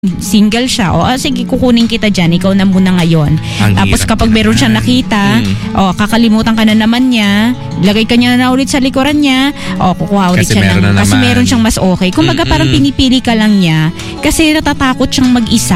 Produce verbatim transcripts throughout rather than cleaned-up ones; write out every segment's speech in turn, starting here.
single siya, o oh, sige kukunin kita dyan, ikaw na muna ngayon. Ang Tapos hirap kapag naman. meron siyang nakita, Mm. o oh, kakalimutan ka na naman niya, lagay ka niya na ulit sa likuran niya, o oh, kukuha ulit Kasi siya meron ng, na kasi naman. meron siyang mas okay. Kumbaga Mm-mm. parang pinipili ka lang niya kasi natatakot siyang mag-isa.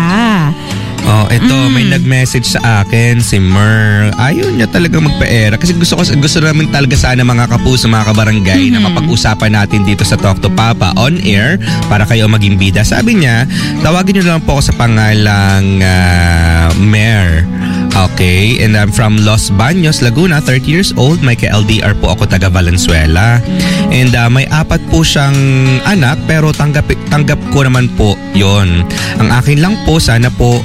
Oh, ito Mm. may nag-message sa akin si Mer. Ayaw niya talaga magpa-era kasi gusto ko gusto namin talaga sana mga kapuso, mga kabarangay, Mhm. na mapag-usapan natin dito sa Talk to Papa on air para kayo maging bida. Sabi niya, tawagin niyo lang po ako sa pangalang uh, Mer. Okay, and I'm from Los Baños, Laguna, thirty years old. May ka-L D R po ako, taga Valenzuela. And uh, may apat po siyang anak pero tanggap, tanggap ko naman po yon. Ang akin lang po, sana po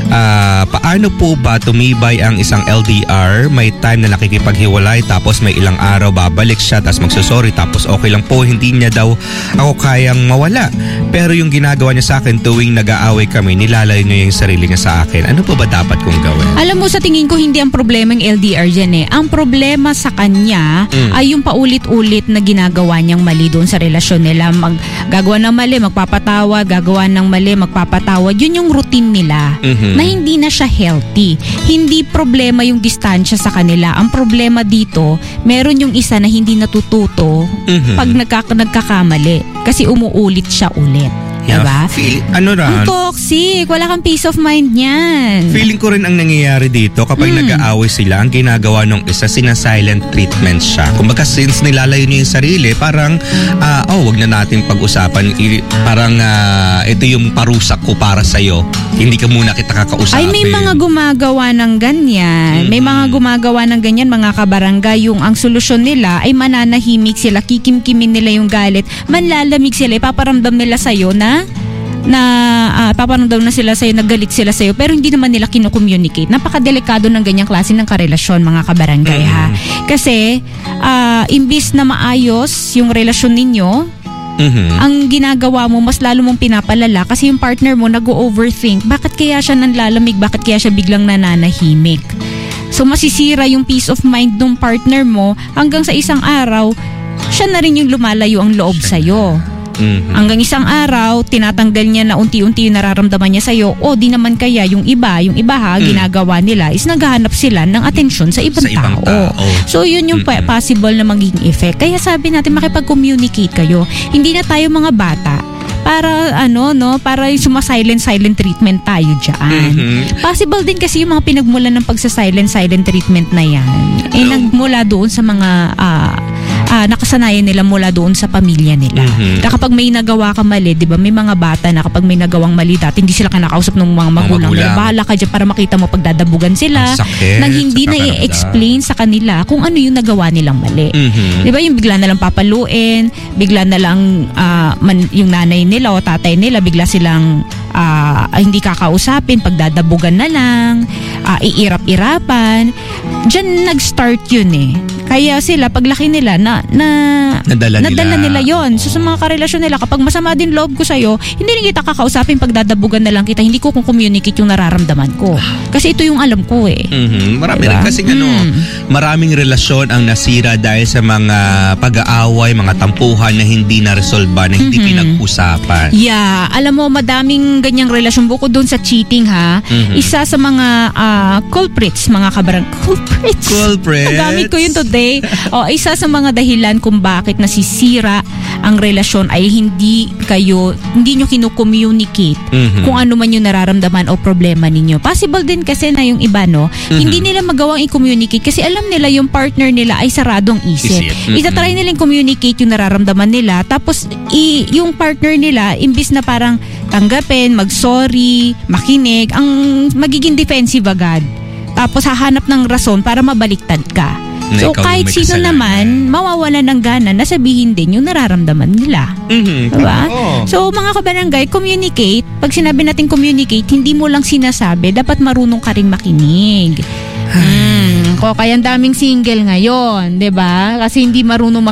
Uh, paano po ba tumibay ang isang L D R? May time na nakikipaghiwalay tapos may ilang araw babalik siya tapos magsusorry tapos okay lang po, hindi niya daw ako kayang mawala. Pero yung ginagawa niya sa akin tuwing nag-aaway kami, nilalayo niya yung sarili niya sa akin. Ano po ba dapat kong gawin? Alam mo, sa tingin ko hindi ang problema yung L D R dyan eh. Ang problema sa kanya Mm. ay yung paulit-ulit na ginagawa niyang mali doon sa relasyon nila. Mag, gagawa ng mali, magpapatawad, gagawa ng mali, magpapatawad. Yun yung routine nila. Mhm. Na hindi na siya healthy. Hindi problema yung distansya sa kanila. Ang problema dito, meron yung isa na hindi natututo Mhm. pag nagkaka- nagkakamali. Kasi umuulit siya ulit. Yeah, Diba? feel- ano Ang ran? toxic. Wala kang peace of mind niyan. Feeling ko rin ang nangyayari dito kapag Mm. nag-aaway sila, ang ginagawa nung isa, sina-silent treatment siya. Kumbaga since nilalayo niya yung sarili, parang, ah, oh, wag na natin pag-usapan. I- parang ah, ito yung parusak ko para sa'yo. Hindi ka muna kita kakausapin. Ay, may mga gumagawa ng ganyan. May Mm. mga gumagawa ng ganyan, mga kabarangay. Yung ang solusyon nila ay mananahimik sila, kikimkimin nila yung galit, manlalamig sila, ipaparamdam nila sa'yo na na uh, paparamdam na sila sa'yo, nagalit sila sa'yo, pero hindi naman nila kino-communicate. Napakadelikado ng ganyang klase ng karelasyon, mga kabarangay, ha. Kasi, ah, imbis na maayos yung relasyon ninyo, Mhm. ang ginagawa mo, mas lalo mong pinapalala kasi yung partner mo nag-overthink. Bakit kaya siya nanlalamig? Bakit kaya siya biglang nananahimik? So masisira yung peace of mind ng partner mo hanggang sa isang araw, siya na rin yung lumalayo ang loob sa'yo. Mhm. Hanggang isang araw, tinatanggal niya na unti-unti yung nararamdaman niya sa'yo, o di naman kaya yung iba, yung iba ha, Mm. ginagawa nila is naghahanap sila ng atensyon sa ibang, Sa ibang tao. So yun yung pa- Mm-mm. possible na magiging effect. Kaya sabi natin, makipag-communicate kayo. Hindi na tayo mga bata para ano no, para yung suma-silent silent treatment tayo diyan. Mhm. Possible din kasi yung mga pinagmulan ng pagsa-silent silent treatment na yan eh Hello? nagmula doon sa mga ah, ah, nakasanayan nila mula doon sa pamilya nila. Mhm. Na kapag may nagawa ka mali, 'di ba? May mga bata na kapag may nagawang mali dati, hindi sila kinakausap ng mga magulang. magulang. Nila. Bahala ka dyan para makita mo pagdadabugan sila. Ang sakit Nang hindi sa na pakiramdam. i-explain sa kanila kung ano yung nagawa nilang mali. Mhm. Di ba yung bigla na lang papaluin, bigla na lang ah, man, yung nanay nila o tatay nila, bigla silang ah, hindi kakausapin, pagdadabugan na lang, ah, iirap-irapan. Diyan nag-start yun eh. Kaya sila, paglaki nila, na, na Nadala nila. nadala nila yun. So sa mga karelasyon nila, kapag masama din loob ko sa'yo, hindi rin kita kakausapin, pagdadabugan na lang kita, hindi ko kung communicate yung nararamdaman ko. Kasi ito yung alam ko eh. Mhm. Marami Diba? rin kasing ano, Mm. maraming relasyon ang nasira dahil sa mga pag-aaway, mga tampuhan na hindi na-resolba, na hindi Mhm. pinag-usapan. Yeah, alam mo, madaming ganyang relasyon bukod doon sa cheating ha. Mhm. Isa sa mga ah, culprits, mga kabarang culprits. Culprits. Nagamit ko yun today. O, isa sa mga dahilan kung bakit nasisira ang relasyon ay hindi kayo, hindi nyo kinu-communicate Mhm. kung ano man yung nararamdaman o problema ninyo. Possible din kasi na yung iba, no, Mhm. hindi nila magawang i-communicate kasi alam nila yung partner nila ay saradong isip. Isip. Mhm. Itatry nilang communicate yung nararamdaman nila, tapos i- yung partner nila, imbis na parang tanggapin, mag-sorry, makinig, ang magiging defensive agad. Tapos hahanap ng rason para mabaliktad ka. Na So ikaw yung kahit may sino kasalanan. naman, mawawala ng gana na sabihin din yung nararamdaman nila. Mhm. Diba? Oo. So mga kabarangay, communicate. Pag sinabi natin communicate, hindi mo lang sinasabi, dapat marunong ka rin makinig. Hmm, ko kaya ang daming single ngayon, 'di ba? Kasi hindi marunong